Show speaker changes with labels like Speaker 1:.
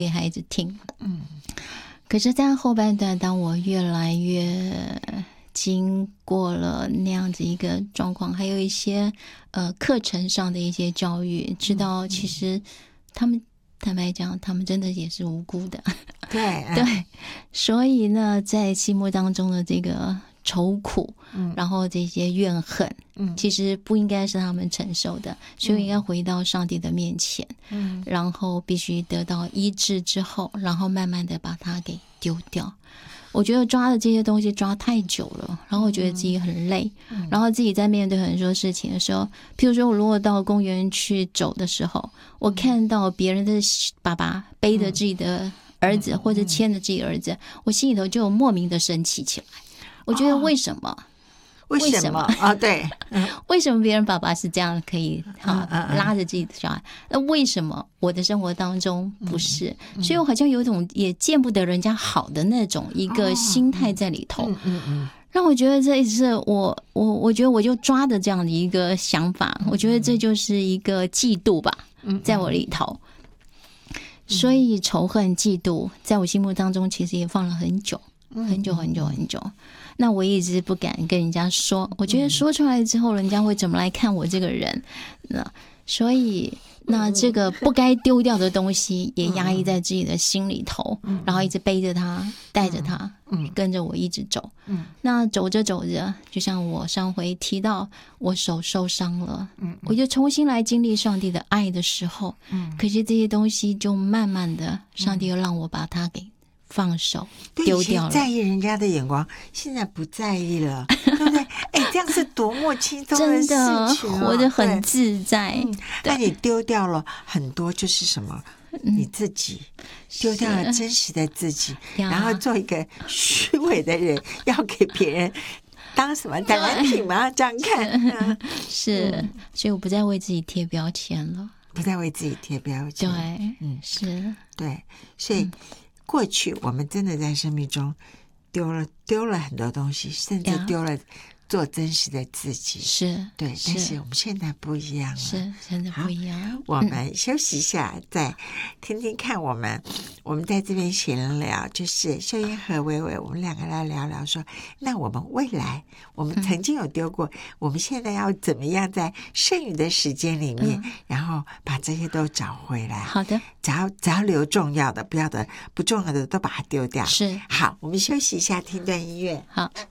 Speaker 1: 给孩子听。可是在后半段，当我越来越经过了那样子一个状况，还有一些课程上的一些教育，知道其实他们坦白讲，他们真的也是无辜的。
Speaker 2: 对
Speaker 1: 对，所以呢，在心目当中的这个愁苦，然后这些怨恨，其实不应该是他们承受的，所以应该回到上帝的面前，然后必须得到医治之后，然后慢慢的把它给丢掉。我觉得抓的这些东西抓太久了，然后我觉得自己很累，然后自己在面对很多事情的时候，譬如说我如果到公园去走的时候，我看到别人的爸爸背着自己的儿子，或者牵着自己的儿子，我心里头就有莫名的生气起来。我觉得为什么？
Speaker 2: 为什么啊？对，
Speaker 1: 为什么别人爸爸是这样可以拉着自己的小孩？那为什么我的生活当中不是？所以我好像有一种也见不得人家好的那种一个心态在里头。让我觉得这一次我觉得我就抓着这样的一个想法，我觉得这就是一个嫉妒吧，在我里头。所以仇恨、嫉妒，在我心目当中其实也放了很久。很久很久很久，那我一直不敢跟人家说，我觉得说出来之后，人家会怎么来看我这个人？所以那这个不该丢掉的东西也压抑在自己的心里头，然后一直背着它，带着它，跟着我一直走。那走着走着，就像我上回提到，我手受伤了，我就重新来经历上帝的爱的时候，可是这些东西就慢慢的，上帝又让我把它给放手丢掉了。
Speaker 2: 在意人家的眼光，现在不在意了，对不对？这样是多么轻松的事情，
Speaker 1: 真的活得很自在。
Speaker 2: 那你丢掉了很多，就是什么？你自己丢掉了真实的自己，然后做一个虚伪的人，要给别人当什么展览品吗？这样看
Speaker 1: 是，所以我不再为自己贴标签了，
Speaker 2: 不再为自己贴标签。
Speaker 1: 对，是，
Speaker 2: 对，所以过去我们真的在生命中丢了很多东西，甚至丢了做真实的自己。
Speaker 1: 是，
Speaker 2: 对，但是我们现在不一样了，
Speaker 1: 是真的不一样。
Speaker 2: 我们休息一下，再听听看我们在这边闲聊，就是秀英和薇薇，我们两个来聊聊说，那我们未来我们曾经有丢过，我们现在要怎么样在剩余的时间里面，然后把这些都找回来。
Speaker 1: 好的，
Speaker 2: 只要留重要的，不重要的都把它丢掉。
Speaker 1: 是，
Speaker 2: 好，我们休息一下，听段音乐。
Speaker 1: 好。